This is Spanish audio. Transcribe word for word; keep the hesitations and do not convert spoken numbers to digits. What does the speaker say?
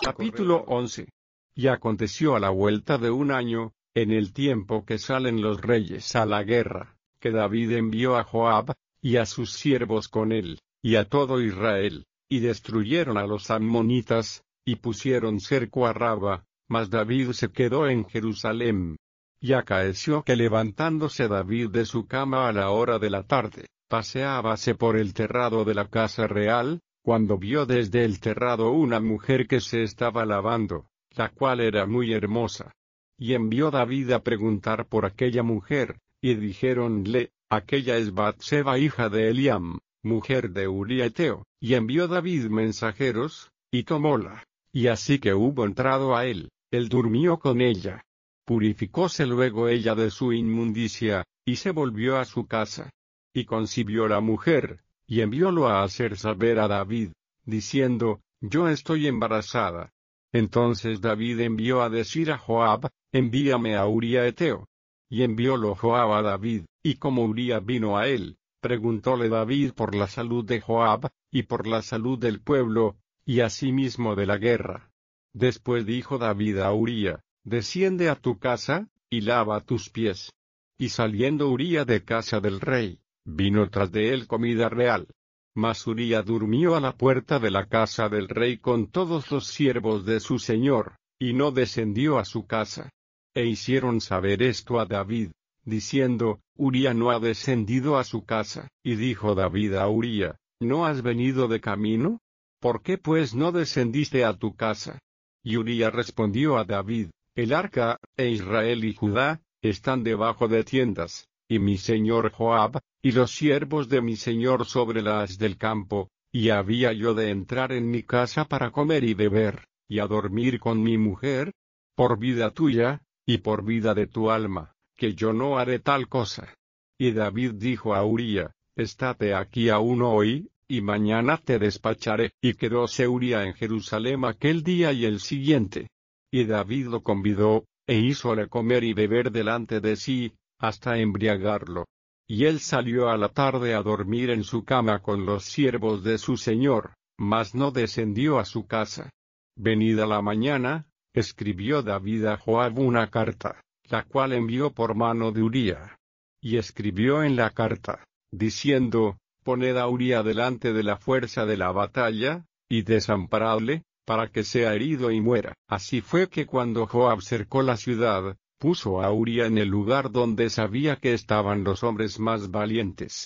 Capítulo once. Y aconteció a la vuelta de un año, en el tiempo que salen los reyes a la guerra, que David envió a Joab, y a sus siervos con él, y a todo Israel, y destruyeron a los ammonitas, y pusieron cerco a Raba, mas David se quedó en Jerusalén. Y acaeció que levantándose David de su cama a la hora de la tarde, paseábase por el terrado de la casa real, cuando vio desde el terrado una mujer que se estaba lavando, la cual era muy hermosa. Y envió David a preguntar por aquella mujer, y dijéronle, aquella es Batseba hija de Eliam, mujer de Uría Eteo. Y envió David mensajeros, y tomóla. Y así que hubo entrado a él, él durmió con ella. Purificóse luego ella de su inmundicia, y se volvió a su casa. Y concibió la mujer, y enviólo a hacer saber a David, diciendo, yo estoy embarazada. Entonces David envió a decir a Joab, envíame a Uría Eteo. Y enviólo Joab a David, y como Uría vino a él, preguntóle David por la salud de Joab, y por la salud del pueblo, y asimismo de la guerra. Después dijo David a Uría, desciende a tu casa, y lava tus pies. Y saliendo Uría de casa del rey, vino tras de él comida real. Mas Uría durmió a la puerta de la casa del rey con todos los siervos de su señor, y no descendió a su casa. E hicieron saber esto a David, diciendo, Uría no ha descendido a su casa. Y dijo David a Uría, ¿no has venido de camino? ¿Por qué pues no descendiste a tu casa? Y Uría respondió a David, el arca, e Israel y Judá, están debajo de tiendas, y mi señor Joab, y los siervos de mi señor sobre las del campo, y había yo de entrar en mi casa para comer y beber, y a dormir con mi mujer, por vida tuya, y por vida de tu alma, que yo no haré tal cosa. Y David dijo a Uría, estate aquí aún hoy, y mañana te despacharé. Y quedóse Uría en Jerusalén aquel día y el siguiente. Y David lo convidó, e hízole comer y beber delante de sí, hasta embriagarlo. Y él salió a la tarde a dormir en su cama con los siervos de su señor, mas no descendió a su casa. Venida la mañana, escribió David a Joab una carta, la cual envió por mano de Uría. Y escribió en la carta, diciendo, poned a Uría delante de la fuerza de la batalla, y desamparadle, para que sea herido y muera. Así fue que cuando Joab cercó la ciudad, puso a Uría en el lugar donde sabía que estaban los hombres más valientes.